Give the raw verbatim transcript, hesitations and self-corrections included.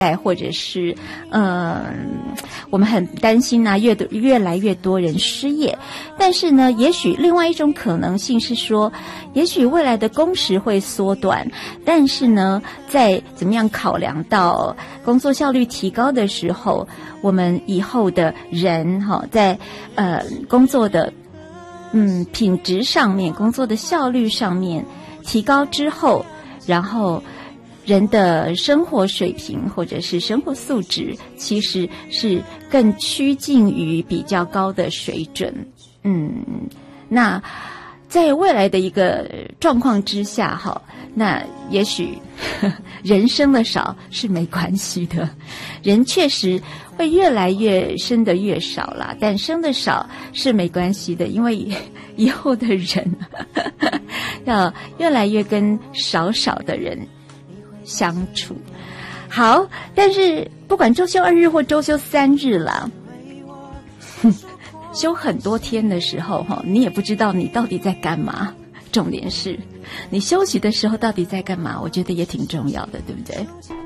或者是嗯、呃，我们很担心啊，越越来越多人失业。但是呢，也许另外一种可能性是说，也许未来的工时会缩短，但是呢，在怎么样考量到工作效率提高的时候，我们以后的人哈，在呃工作的嗯品质上面，工作的效率上面提高之后，然后人的生活水平或者是生活素质其实是更趋近于比较高的水准。嗯，那在未来的一个状况之下哈，那也许人生的少是没关系的，人确实会越来越生的越少啦，但生的少是没关系的，因为以后的人要越来越跟少少的人相处。好，但是不管周休二日或周休三日啦，休很多天的时候你也不知道你到底在干嘛，重点是你休息的时候到底在干嘛，我觉得也挺重要的，对不对？